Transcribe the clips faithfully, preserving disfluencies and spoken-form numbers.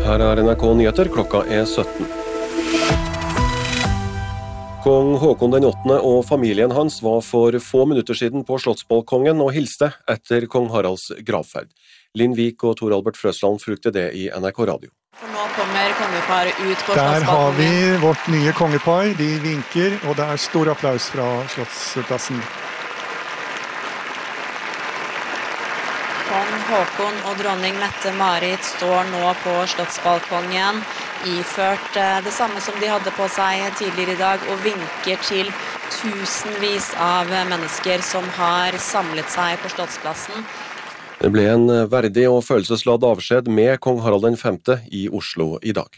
Her er N R K Nyheter, klokka er sytten. Kong Håkon den åttende og familien hans var for få minutter siden på Slottsbalkongen og hilste etter kong Haralds gravferd. Linn Vik og Tor Albert Frøsland frukte det i N R K Radio. For nå kommer kongeparet ut på Der Slottsbalkongen. har vi vårt nye kongepar, de vinker, og det er stor applaus fra Slottsplassen. Kong Håkon og dronning Mette-Marit står nå på Slottsbalkongen, iført det samme som de hadde på seg tidligere i dag, og vinker til tusenvis av mennesker som har samlet seg på Slottsplassen. Det ble en verdig og følelsesladd avskjed med kong Harald den femte i Oslo i dag.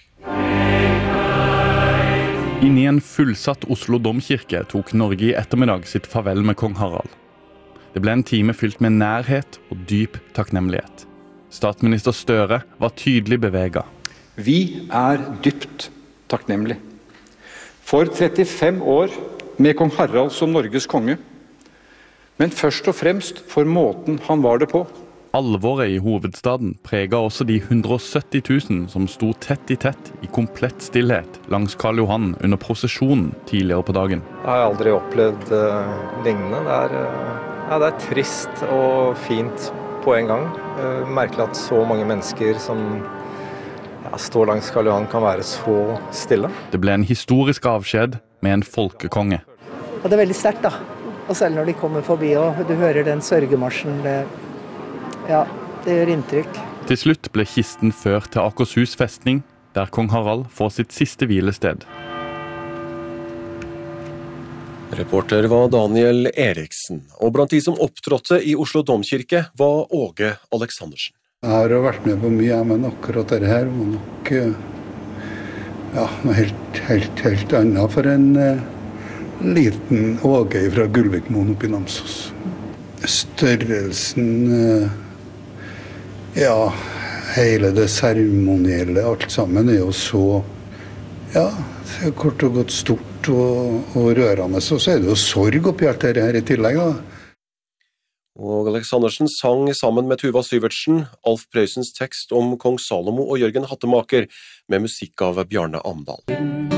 Inne i en fullsatt Oslo domkirke tok Norge i ettermiddag sitt farvel med kong Harald. Det ble en time fylt med nærhet og dyp takknemlighet. Statsminister Støre var tydelig beveget. Vi er dypt takknemlige for trettifem år med kong Harald som Norges konge, men først og fremst for måten han var det på. Alvoret i hovedstaden preget også de hundre og sytti tusen som sto tett i tett i komplett stillhet langs Karl Johan under prosesjonen tidligere på dagen. Jeg har aldri opplevd uh, lignende. Det er, uh, ja, det er trist og fint på en gang. Uh, merkelig at så mange mennesker som ja, står langs Karl Johan kan være så stille. Det ble en historisk avskjed med en folkekonge. Og det er veldig sterkt da. Og selv når de kommer forbi og du hører den sørgemarsjen, det, ja, det gjør inntrykk. Til slutt ble kisten ført til Akershus festning, der kong Harald får sitt siste hvilested. Reporter var Daniel Eriksen, og blant de som opptrådte i Oslo domkirke var Åge Aleksandersen. Jeg har vært med på mye, men akkurat dette her var nok ja, noe helt, helt, helt annet for en liten Åge fra Gullvikmoen oppe i Namsos. Størrelsen, ja, hele det seremonielle, alt sammen er jo så, ja, kort og godt stort og, og rørende, så er det jo sorg oppi alt dette her i tillegg da. Og Aleksandersen sang sammen med Tuva Syvertsen, Alf Prøysens tekst om kong Salomo og Jørgen Hattemaker med musikk av Bjarne Amdal.